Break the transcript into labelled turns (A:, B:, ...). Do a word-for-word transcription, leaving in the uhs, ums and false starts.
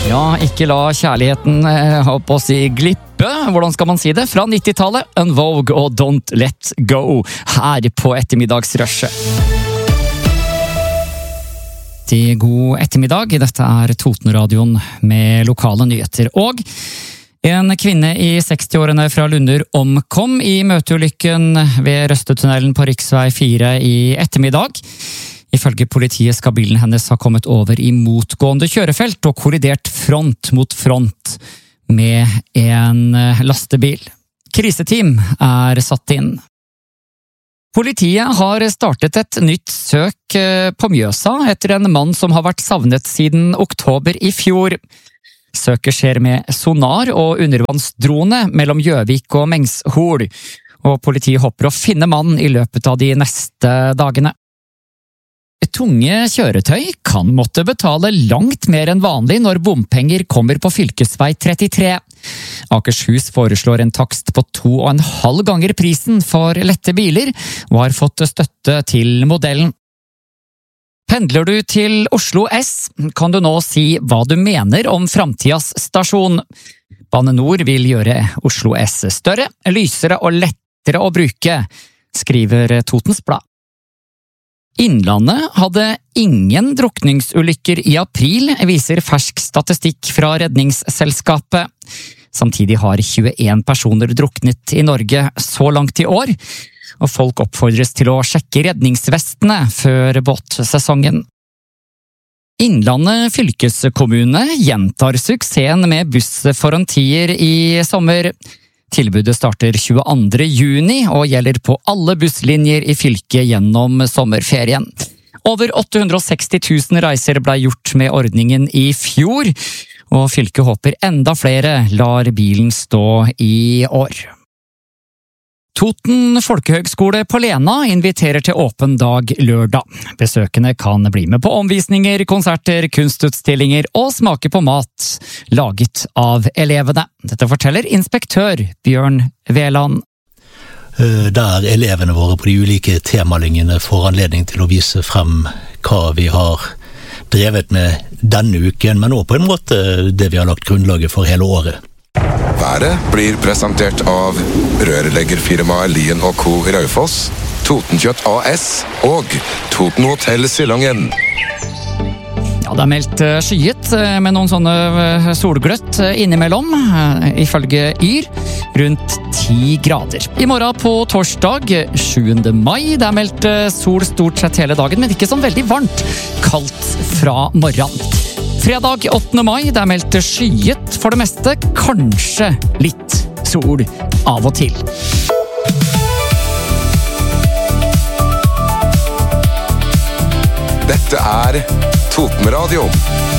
A: Ja, ikke la kjærligheten eh, opp oss i glippe. Hvordan skal man si det? Fra nittitallet, En Vogue og Don't Let Go, her på ettermiddagsrushet. Til god ettermiddag, dette er Totenradioen med lokale nyheter. Og en kvinne i sekstiårene fra Lunder omkom i møteulykken ved Røstetunnelen på riksvei fire i ettermiddag. Ifølge politiet skal bilen hennes ha kommet over i motgående kjørefelt og korridert front mot front med en lastebil. Kriseteam er satt inn. Politiet har startet et nytt søk på Mjøsa etter en mann som har vært savnet siden oktober i fjor. Søket skjer med sonar og undervannsdrone mellom Gjøvik og Mengshol, og politiet håper å finne mannen i løpet av de neste dagene. Tunge kjøretøy kan måtte betale langt mer enn vanlig når bompenger kommer på fylkesvei trettitre. Akershus foreslår en takst på to og en halv ganger prisen for lette biler, og har fått støtte til modellen. Pendler du til Oslo S, kan du nå si hva du mener om framtidas stasjon. Bane Nor vil gjøre Oslo S større, lysere og lettere å bruke, skriver Totens Blad. Innlandet hadde ingen drukningsulykker i april, viser fersk statistikk fra Redningsselskapet. Samtidig har tjueen personer druknet i Norge så langt i år, og folk oppfordres til å sjekke redningsvestene før båtsesongen. Innlandet fylkeskommune gjentar suksessen med bussforantier i sommer. Tilbudet starter tjueandre juni og gjelder på alle busslinjer i fylket gjennom sommerferien. Over åtte hundre og seksti tusen reiser ble gjort med ordningen i fjor, og fylket håper enda flere lar bilen stå i år. Toten Folkehøgskole på Lena inviterer til åpen dag lørdag. Besøkende kan bli med på omvisninger, konserter, kunstutstillinger og smake på mat laget av elevene. Dette forteller inspektør Bjørn Veland.
B: Der elevene våre på de ulike temalinjene får anledning til å vise frem hva vi har drevet med denne uken, men også på en måte det vi har lagt grunnlaget for hele året.
C: Været blir presentert av rørleggerfirmaet Lien og Co. Raufoss, Totenkjøtt A S og Toten Hotel Silongen.
A: Ja, det er meldt skyet med noen sånne solgløtt innimellom, ifølge Yr, rundt ti grader. I morgen på torsdag, sjuende mai, det er meldt sol stort sett hele dagen, men ikke sånn veldig varmt, kaldt fra morgenen. Fredag åttende mai, det er meldt skyet for det meste, kanskje litt sol av og til.
C: Dette er Totenradio.